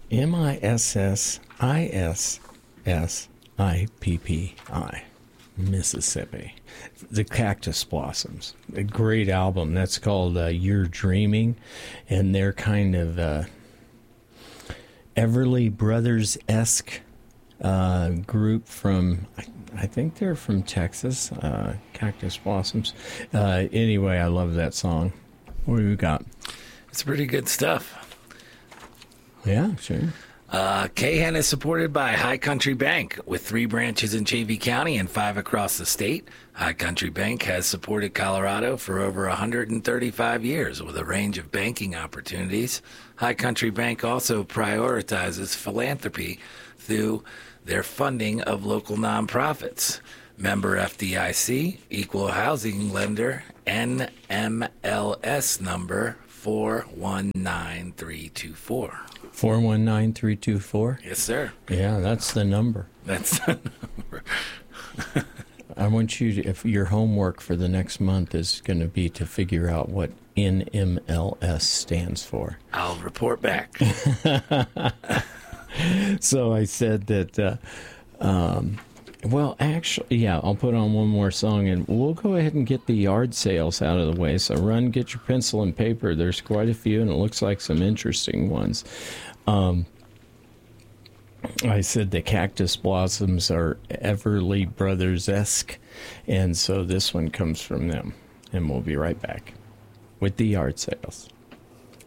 Mississippi, Mississippi. The Cactus Blossoms, a great album. That's called You're Dreaming, and they're kind of Everly Brothers-esque group from, I think they're from Texas, Cactus Blossoms. Anyway, I love that song. What do we got? It's pretty good stuff. Yeah, sure. KHEN is supported by High Country Bank. With 3 branches in Chavey County and 5 across the state, High Country Bank has supported Colorado for over 135 years with a range of banking opportunities. High Country Bank also prioritizes philanthropy through their funding of local nonprofits. Member FDIC, Equal Housing Lender, NMLS number 419324. 419324? Yes, sir. Yeah, that's the number. That's the number. I want you to, if your homework for the next month is going to be to figure out what NMLS stands for. I'll report back. So I said that, well, actually, yeah, I'll put on one more song, and we'll go ahead and get the yard sales out of the way. So run, get your pencil and paper. There's quite a few, and it looks like some interesting ones. I said the Cactus Blossoms are Everly Brothers-esque, and so this one comes from them. And we'll be right back with the yard sales.